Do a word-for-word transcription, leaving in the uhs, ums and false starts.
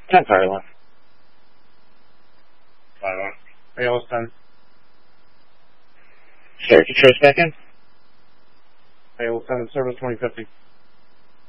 ten fire one. five one. A L S ten. Sir, can you trace back in? A L S ten, service twenty fifty.